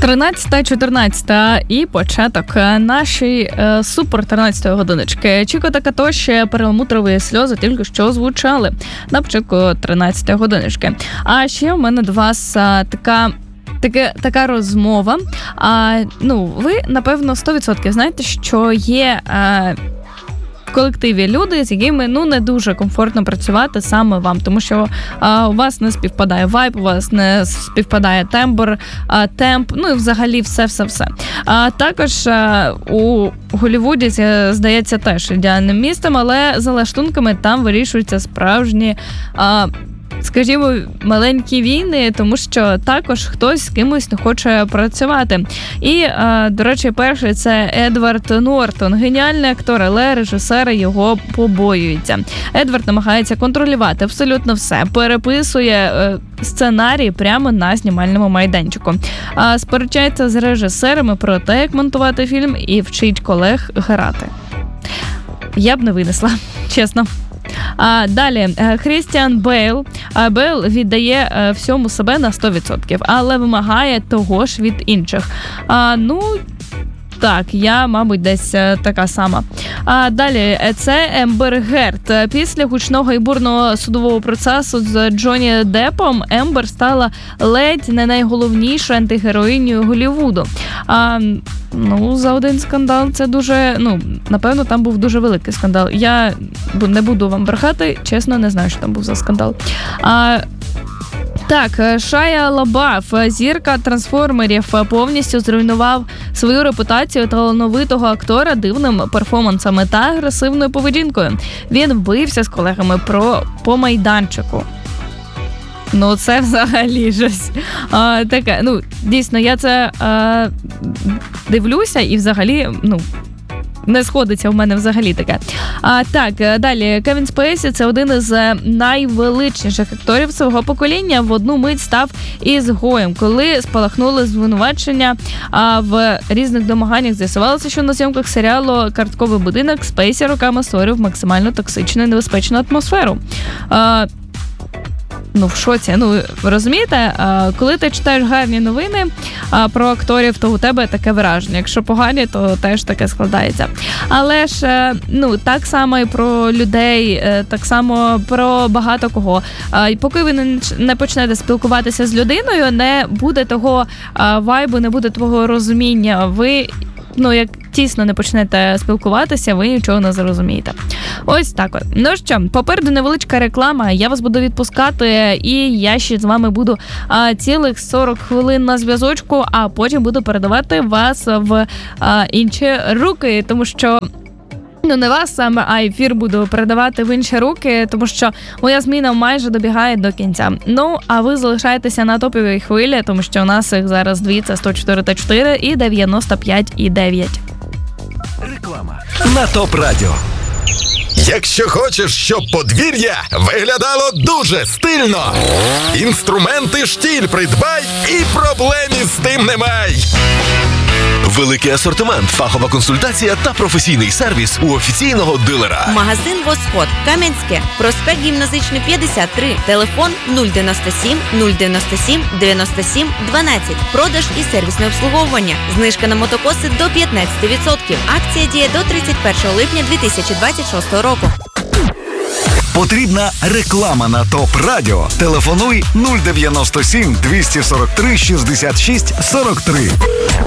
13:14 і початок нашої супер 13-ї годиночки. Чіко та Катош, перламутрові сльози тільки що звучали на початку 13-ї годиночки. А ще в мене до вас така розмова. Ви, напевно, 100% знаєте, що є в колективі люди, з якими не дуже комфортно працювати саме вам, тому що у вас не співпадає вайб, у вас не співпадає тембр, темп, і взагалі все. Також у Голлівуді, здається, теж ідеальним містом, але за лаштунками там вирішуються справжні скажімо, маленькі війни, тому що також хтось з кимось не хоче працювати. І, до речі, перший – це Едвард Нортон. Геніальний актор, але режисери його побоюються. Едвард намагається контролювати абсолютно все. Переписує сценарій прямо на знімальному майданчику. Сперечається з режисерами про те, як монтувати фільм, і вчить колег грати. Я б не винесла, чесно. Далі, Крістіан Бейл. Бейл віддає всьому себе на 100%, але вимагає того ж від інших. Так, я, мабуть, десь така сама. Далі, це Ембер Герд. Після гучного і бурного судового процесу з Джонні Деппом Ембер стала ледь не найголовнішою антигероїнею Голлівуду. За один скандал це дуже, напевно, там був дуже великий скандал. Я не буду вам брехати, чесно, не знаю, що там був за скандал. Так, Шайя Лабаф, зірка трансформерів, повністю зруйнував свою репутацію талановитого актора дивним перформансами та агресивною поведінкою. Він бився з колегами по майданчику. Це взагалі щось таке. Дійсно, я це дивлюся і взагалі, не сходиться в мене взагалі таке. Так, далі. Кевін Спейсі – це один із найвеличніших акторів свого покоління. В одну мить став ізгоєм. Коли спалахнули звинувачення в різних домаганнях, з'ясувалося, що на зйомках серіалу «Картковий будинок» Спейсі роками створив максимально токсичну і небезпечну атмосферу. В шоці. Ви розумієте, коли ти читаєш гарні новини про акторів, то у тебе таке враження. Якщо погані, то теж таке складається. Але ж, так само і про людей, так само про багато кого. Поки ви не почнете спілкуватися з людиною, не буде того вайбу, не буде того розуміння. Ви, як тісно не почнете спілкуватися, ви нічого не зрозумієте. Ось так от. Що, попереду невеличка реклама, я вас буду відпускати, і я ще з вами буду цілих 40 хвилин на зв'язочку, а потім буду передавати вас в інші руки, тому що не вас саме, а ефір буду передавати в інші руки, тому що моя зміна майже добігає до кінця. А ви залишаєтеся на топовій хвилі, тому що у нас їх зараз дві, це 104,4 і 95,9. Реклама на ТОП Радіо. Якщо хочеш, щоб подвір'я виглядало дуже стильно, інструменти «Штіль» придбай і проблем із тим немає. Великий асортимент, фахова консультація та професійний сервіс у офіційного дилера. Магазин «Восход», Кам'янське, проспект Гімназичний, 53, телефон 097 097 97 12. Продаж і сервісне обслуговування. Знижка на мотокоси до 15%. Акція діє до 31 липня 2026 року. Потрібна реклама на ТОП Радіо. Телефонуй 097 243 66 43.